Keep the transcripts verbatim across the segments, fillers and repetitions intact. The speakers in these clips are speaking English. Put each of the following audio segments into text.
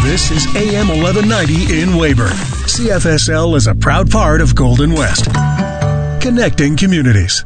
This is A M eleven ninety in Weyburn. C F S L is a proud part of Golden West. Connecting communities.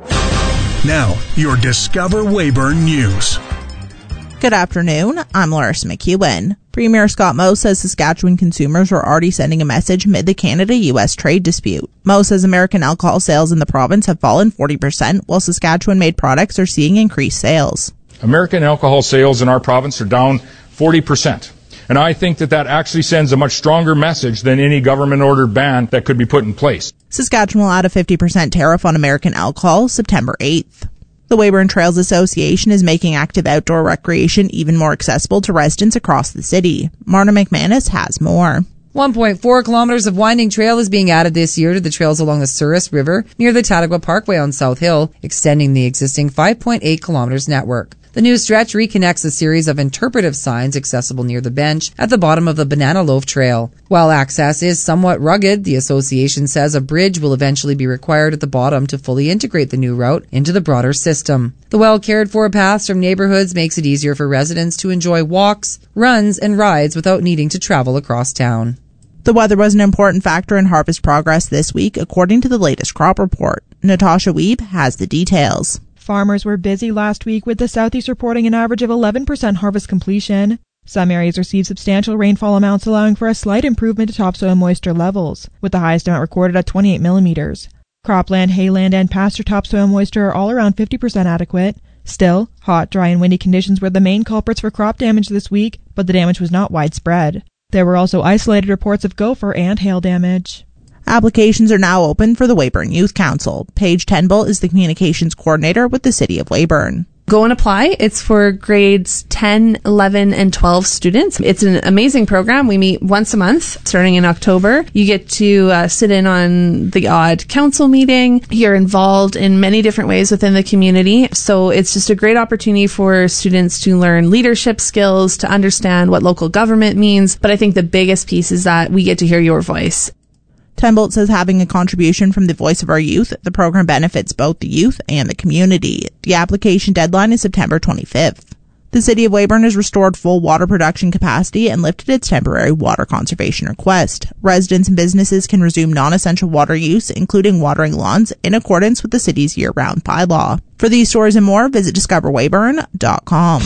Now, your Discover Weyburn News. Good afternoon. I'm Larissa McEwen. Premier Scott Moe says Saskatchewan consumers are already sending a message amid the Canada-U S trade dispute. Moe says American alcohol sales in the province have fallen forty percent, while Saskatchewan-made products are seeing increased sales. American alcohol sales in our province are down forty percent. And I think that that actually sends a much stronger message than any government-ordered ban that could be put in place. Saskatchewan will add a fifty percent tariff on American alcohol September eighth. The Weyburn Trails Association is making active outdoor recreation even more accessible to residents across the city. Marta McManus has more. one point four kilometers of winding trail is being added this year to the trails along the Souris River near the Tattagua Parkway on South Hill, extending the existing five point eight kilometers network. The new stretch reconnects a series of interpretive signs accessible near the bench at the bottom of the Banana Loaf Trail. While access is somewhat rugged, the association says a bridge will eventually be required at the bottom to fully integrate the new route into the broader system. The well-cared-for paths from neighborhoods makes it easier for residents to enjoy walks, runs, and rides without needing to travel across town. The weather was an important factor in harvest progress this week, according to the latest crop report. Natasha Wiebe has the details. Farmers were busy last week with the Southeast reporting an average of eleven percent harvest completion. Some areas received substantial rainfall amounts, allowing for a slight improvement to topsoil moisture levels, with the highest amount recorded at twenty-eight millimeters. Cropland, hayland, and pasture topsoil moisture are all around fifty percent adequate. Still, hot, dry, and windy conditions were the main culprits for crop damage this week, but the damage was not widespread. There were also isolated reports of gopher and hail damage. Applications are now open for the Weyburn Youth Council. Paige Tenbull is the communications coordinator with the City of Weyburn. Go and apply. It's for grades ten, eleven, and twelve students. It's an amazing program. We meet once a month starting in October. You get to uh, sit in on the odd council meeting. You're involved in many different ways within the community. So it's just a great opportunity for students to learn leadership skills, to understand what local government means. But I think the biggest piece is that we get to hear your voice. Tenbolt says having a contribution from the voice of our youth, the program benefits both the youth and the community. The application deadline is September twenty-fifth. The City of Weyburn has restored full water production capacity and lifted its temporary water conservation request. Residents and businesses can resume non-essential water use, including watering lawns, in accordance with the city's year-round bylaw. For these stories and more, visit discover weyburn dot com.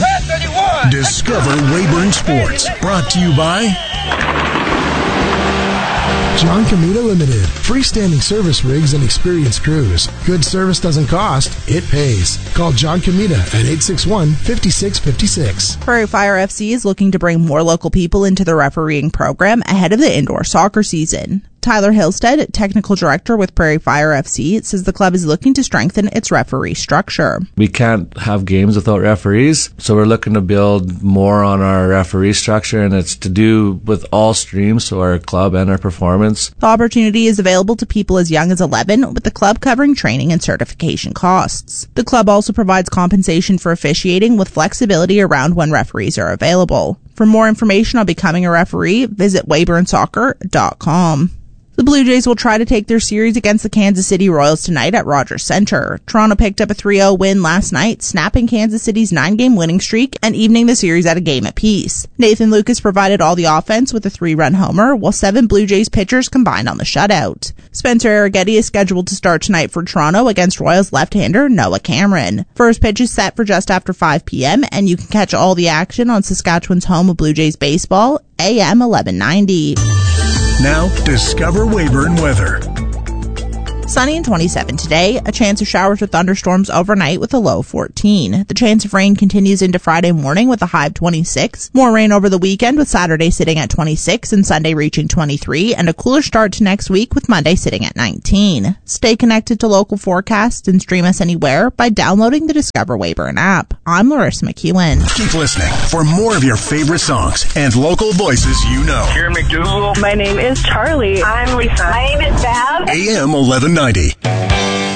Discover Weyburn Sports, brought to you by John Comita Limited. Freestanding service rigs and experienced crews. Good service doesn't cost, it pays. Call John Comita at eight six one, five six five six. Prairie Fire F C is looking to bring more local people into the refereeing program ahead of the indoor soccer season. Tyler Hillstead, technical director with Prairie Fire F C, says the club is looking to strengthen its referee structure. We can't have games without referees, so we're looking to build more on our referee structure, and it's to do with all streams, so our club and our performance. The opportunity is available to people as young as eleven, with the club covering training and certification costs. The club also provides compensation for officiating with flexibility around when referees are available. For more information on becoming a referee, visit weyburn soccer dot com. The Blue Jays will try to take their series against the Kansas City Royals tonight at Rogers Centre. Toronto picked up a three oh win last night, snapping Kansas City's nine-game winning streak and evening the series at a game apiece. Nathan Lucas provided all the offense with a three-run homer, while seven Blue Jays pitchers combined on the shutout. Spencer Arrighetti is scheduled to start tonight for Toronto against Royals left-hander Noah Cameron. First pitch is set for just after five p.m., and you can catch all the action on Saskatchewan's home of Blue Jays baseball, A M eleven ninety. Now, Discover Weyburn weather. Sunny and twenty-seven today, a chance of showers with thunderstorms overnight with a low of fourteen. The chance of rain continues into Friday morning with a high of twenty-six. More rain over the weekend with Saturday sitting at twenty-six and Sunday reaching twenty-three, and a cooler start to next week with Monday sitting at nineteen. Stay connected to local forecasts and stream us anywhere by downloading the Discover Weyburn app. I'm Larissa McEwen. Keep listening for more of your favorite songs and local voices you know. Karen McDougal. My name is Charlie. I'm Lisa. My name is Bab. A M eleven ninety.